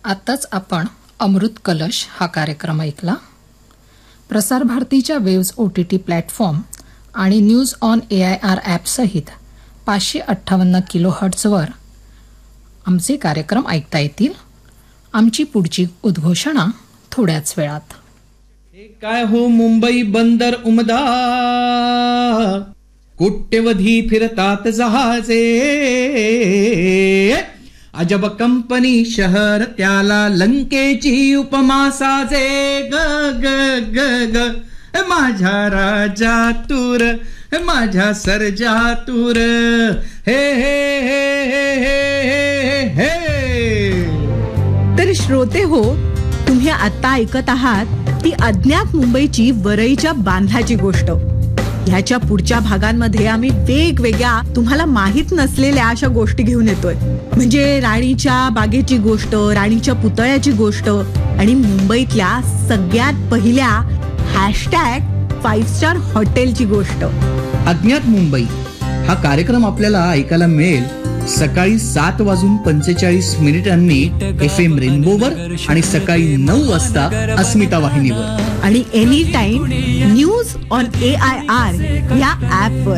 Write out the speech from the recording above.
आत्ताच आपण अमृत कलश हा कार्यक्रम ऐकला. प्रसार भारतीच्या वेव्ज OTT प्लॅटफॉर्म आणि न्यूज ऑन AIR ॲपसहित 558 किलोहर्ट्झवर आमचे कार्यक्रम ऐकता येतील. आमची पुढची उद्घोषणा थोड्याच वेळात. काय हो मुंबई बंदर उमदा, कोट्यवधी फिरतात जहाजे, अजब कंपनी शहर त्याला लंकेची उपमा साजे. ग ग ग ग माझ्या राजा तूर, माझ्या सर्जा तूर, हे हे हे हे हे हे. तर श्रोते हो, तुम्ही आता ऐकत आहात ती अज्ञात मुंबईची वरईच्या बांधल्याची गोष्ट. ह्याच्या पुढच्या भागांमध्ये आम्ही वेगवेगळ्या तुम्हाला माहित नसलेल्या अशा गोष्टी घेऊन येतोय. म्हणजे राणीच्या बागेची गोष्ट, राणीच्या पुतळ्याची गोष्ट आणि मुंबईतल्या सगळ्यात पहिल्या #5 स्टार हॉटेलची गोष्ट. अज्ञात मुंबई हा कार्यक्रम आपल्याला ऐकायला मिळेल सकाळी 7:45 FM रेनबोवर आणि सकाळी 9 वाजता अस्मिता वाहिनीवर आणि any time news on AIR या ॲपवर.